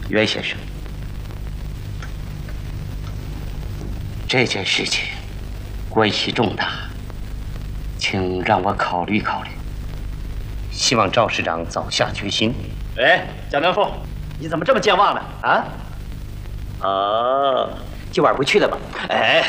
袁先生，这件事情关系重大，请让我考虑考虑。希望赵市长早下决心。 哎，蒋德富，你怎么这么健忘呢？啊？ 哦，今晚不去了吧？ 哎。